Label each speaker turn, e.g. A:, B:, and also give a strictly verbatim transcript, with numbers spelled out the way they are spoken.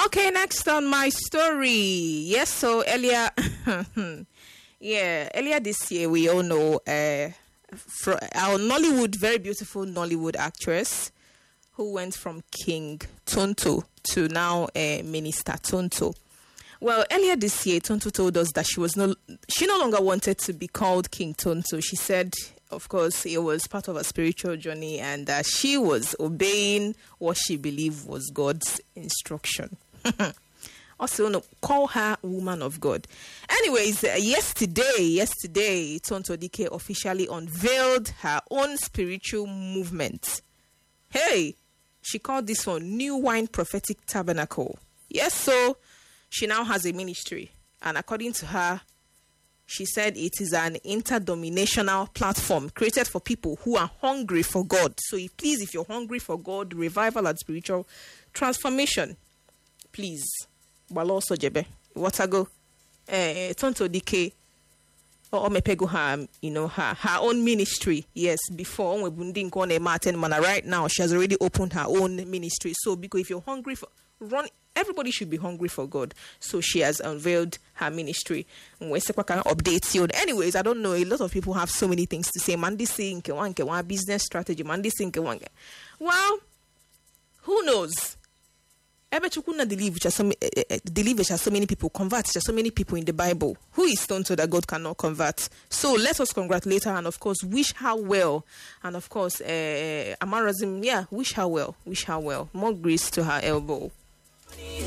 A: Okay, next on my story. Yes, so earlier, yeah, earlier this year, we all know uh, fro- our Nollywood, very beautiful Nollywood actress who went from King Tonto to now uh, Minister Tonto. Well, earlier this year, Tonto told us that she was no, she no longer wanted to be called King Tonto. She said, of course, it was part of her spiritual journey, and that she was obeying what she believed was God's instruction. Also, no, call her woman of God. Anyways, uh, yesterday, yesterday, Tonto Dike officially unveiled her own spiritual movement. Hey, she called this one New Wine Prophetic Tabernacle. Yes, so she now has a ministry, and according to her, she said it is an interdenominational platform created for people who are hungry for God. So if, please, if you're hungry for God, revival and spiritual transformation, please, Walo Sojebe, Watago, eh, Tonto Dike, or Mepego her, you know, her her own ministry. Yes, before we bunding on Martin Mana, right now she has already opened her own ministry. So because if you're hungry for run, everybody should be hungry for God. So she has unveiled her ministry. Updates you. Anyways, I don't know. A lot of people have so many things to say. Man, this thing, one business strategy. Man, this thing, one. Well, who knows? Ebe chukuna deliver so deliver so many people, convert so many people in the Bible. Who is Tonto that God cannot convert? So let us congratulate her and of course wish her well. And of course, uh, Amarazim, yeah, wish her well, wish her well. More grace to her elbow.